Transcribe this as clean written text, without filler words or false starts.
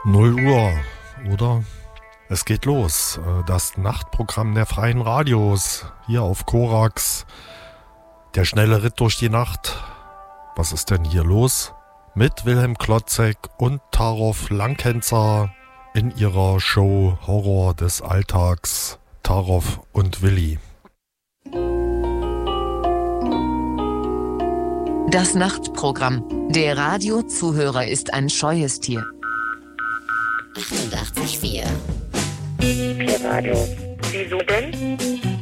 0 Uhr, oder? Es geht los. Das Nachtprogramm der Freien Radios. Hier auf Korax. Der schnelle Ritt durch die Nacht. Was ist denn hier los? Mit Wilhelm Klotzek und Tarov Lankenzer in ihrer Show Horror des Alltags. Tarov und Willi. Das Nachtprogramm. Der Radiozuhörer ist ein scheues Tier. 88,4. Radio. Wieso denn?